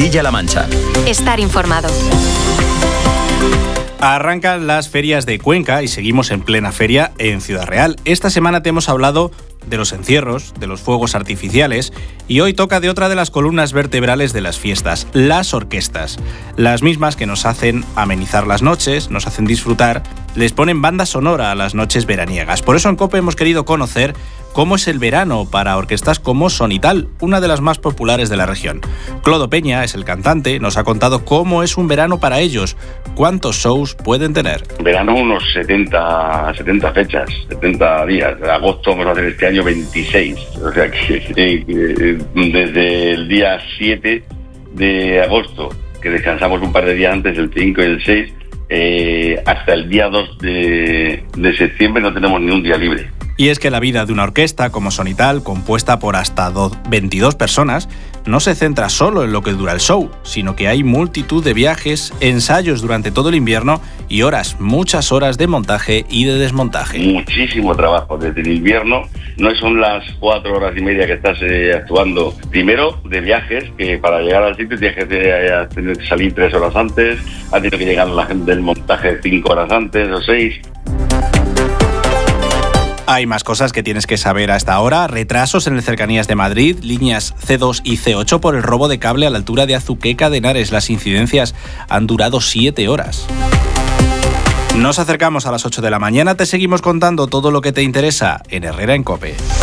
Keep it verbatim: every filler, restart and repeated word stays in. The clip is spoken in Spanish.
Castilla-La Mancha. Estar informado. Arrancan las ferias de Cuenca y seguimos en plena feria en Ciudad Real. Esta semana te hemos hablado de los encierros, de los fuegos artificiales y hoy toca de otra de las columnas vertebrales de las fiestas, las orquestas. Las mismas que nos hacen amenizar las noches, nos hacen disfrutar, les ponen banda sonora a las noches veraniegas. Por eso en COPE hemos querido conocer cómo es el verano para orquestas como Sonital, una de las más populares de la región. Clodo Peña es el cantante, nos ha contado cómo es un verano para ellos, cuántos shows pueden tener. Verano unos setenta, setenta fechas, setenta días. En agosto vamos a hacer este año veintiséis, o sea que eh, desde el día siete de agosto, que descansamos un par de días antes, el cinco y el seis, eh, hasta el día dos de, de septiembre no tenemos ni un día libre. Y es que la vida de una orquesta como Sonital, compuesta por hasta veintidós personas, no se centra solo en lo que dura el show, sino que hay multitud de viajes, ensayos durante todo el invierno y horas, muchas horas de montaje y de desmontaje. Muchísimo trabajo desde el invierno, no son las cuatro horas y media que estás eh, actuando. Primero, de viajes, que para llegar al sitio tienes que eh, tener que salir tres horas antes, ha tenido que llegar la gente del montaje cinco horas antes o seis. Hay más cosas que tienes que saber a esta hora. Retrasos en el Cercanías de Madrid, líneas ce dos y ce ocho por el robo de cable a la altura de Azuqueca de Henares. Las incidencias han durado siete horas. Nos acercamos a las ocho de la mañana. Te seguimos contando todo lo que te interesa en Herrera en COPE.